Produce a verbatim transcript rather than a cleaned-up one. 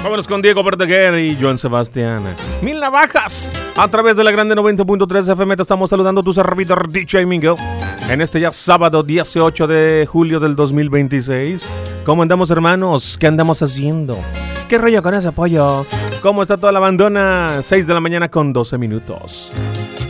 Vámonos con Diego Verdaguer y Joan Sebastián. Mil navajas. A través de la grande noventa punto tres F M te estamos saludando tu servidor D J Mingo. En este ya sábado dieciocho de julio del dos mil veintiséis. ¿Cómo andamos, hermanos? ¿Qué andamos haciendo? ¿Qué rollo con ese pollo? ¿Cómo está toda la bandona? seis de la mañana con doce minutos.